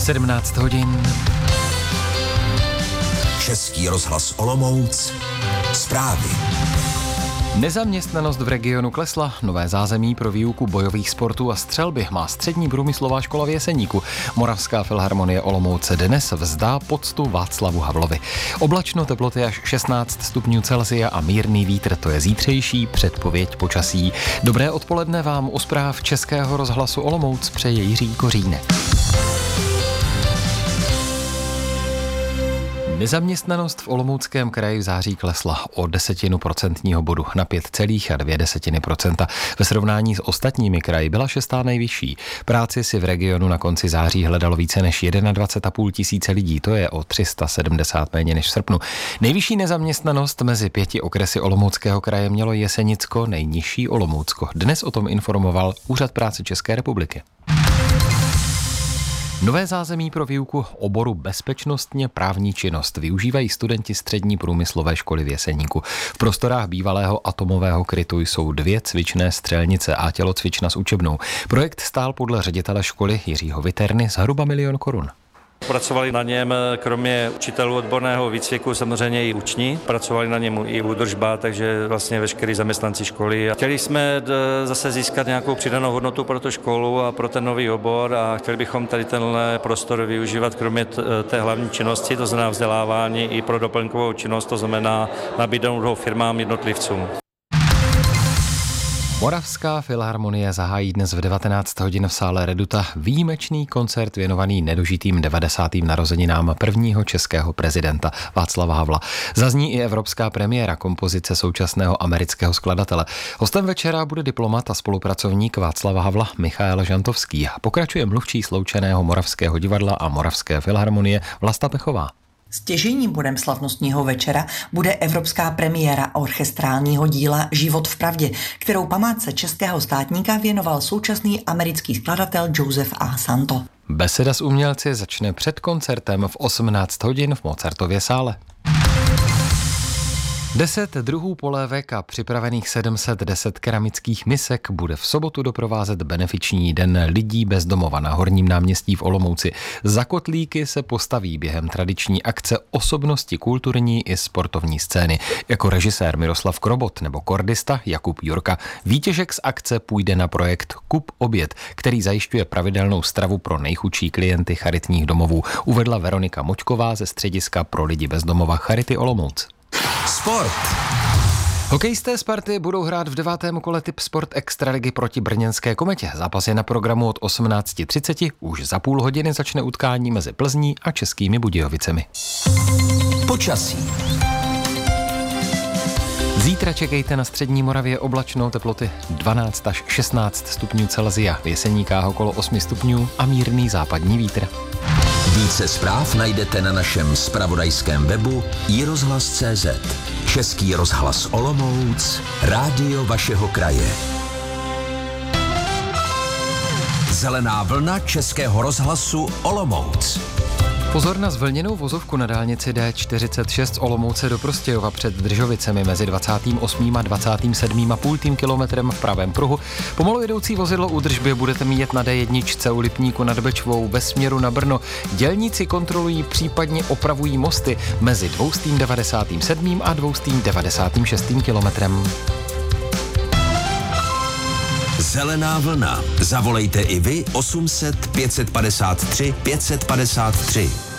17 hodin. Český rozhlas Olomouc. Zprávy. Nezaměstnanost v regionu klesla, nové zázemí pro výuku bojových sportů a střelby má střední průmyslová škola v Jeseníku. Moravská filharmonie Olomouce dnes vzdá poctu Václavu Havlovi. Oblačno, teploty až 16 stupňů Celsia a mírný vítr, to je zítřejší předpověď počasí. Dobré odpoledne vám u zpráv Českého rozhlasu Olomouc přeje Jiří Kořínek. Nezaměstnanost v Olomouckém kraji v září klesla o 0,1% bodu na 5,2%. Ve srovnání s ostatními kraji byla šestá nejvyšší. Práci si v regionu na konci září hledalo více než 21,5 tisíce lidí, to je o 370 méně než v srpnu. Nejvyšší nezaměstnanost mezi 5 okresy Olomouckého kraje mělo Jesenicko, nejnižší Olomoucko. Dnes o tom informoval Úřad práce České republiky. Nové zázemí pro výuku oboru bezpečnostně právní činnost využívají studenti střední průmyslové školy v Jeseníku. V prostorách bývalého atomového krytu jsou 2 cvičné střelnice a tělocvična s učebnou. Projekt stál podle ředitele školy Jiřího Viterny zhruba 1 000 000 korun. Pracovali na něm kromě učitelů odborného výcviku samozřejmě i uční. Pracovali na něm i údržba, takže vlastně veškerý zaměstnanci školy. Chtěli jsme zase získat nějakou přidanou hodnotu pro tu školu a pro ten nový obor a chtěli bychom tady tenhle prostor využívat kromě té hlavní činnosti, to znamená vzdělávání, i pro doplňkovou činnost, to znamená nabídnout firmám, jednotlivcům. Moravská filharmonie zahájí dnes v 19 hodin v sále Reduta výjimečný koncert věnovaný nedožitým 90. narozeninám prvního českého prezidenta Václava Havla. Zazní i evropská premiéra kompozice současného amerického skladatele. Hostem večera bude diplomat a spolupracovník Václava Havla Michael Žantovský. Pokračuje mluvčí sloučeného Moravského divadla a Moravské filharmonie Vlasta Pechová. Stěžejním bodem slavnostního večera bude evropská premiéra orchestrálního díla Život v pravdě, kterou památce českého státníka věnoval současný americký skladatel Joseph A. Santo. Beseda s umělci začne před koncertem v 18 hodin v Mozartově sále. 10 druhů polévek a připravených 710 keramických misek bude v sobotu doprovázet benefiční den lidí bez domova na Horním náměstí v Olomouci. Za kotlíky se postaví během tradiční akce osobnosti kulturní i sportovní scény, jako režisér Miroslav Krobot nebo kordista Jakub Jurka. Výtěžek z akce půjde na projekt Kup oběd, který zajišťuje pravidelnou stravu pro nejchudší klienty charitních domovů, uvedla Veronika Močková ze střediska pro lidi bez domova Charity Olomouc. Sport. Hokejisté Sparty budou hrát v 9. kole Tip Sport Extraligy proti brněnské Kometě. Zápas je na programu od 18:30. Už za půl hodiny začne utkání mezi Plzní a Českými Budějovicemi. Počasí. Zítra čekejte na střední Moravě oblačno, teploty 12 až 16 stupňů Celsia, v Jeseníkách okolo 8 stupňů a mírný západní vítr. Více zpráv najdete na našem zpravodajském webu iRozhlas.cz. Český rozhlas Olomouc, rádio vašeho kraje. Zelená vlna Českého rozhlasu Olomouc. Pozor na zvlněnou vozovku na dálnici D46 z Olomouce do Prostějova před Držovicemi mezi 28. a 27,5 kilometrem v pravém pruhu. Pomalu jedoucí vozidlo údržbě budete mít na D1 u Lipníku nad Bečvou ve směru na Brno. Dělníci kontrolují, případně opravují mosty mezi 297. a 296. kilometrem. Zelená vlna. Zavolejte i vy 800 553 553.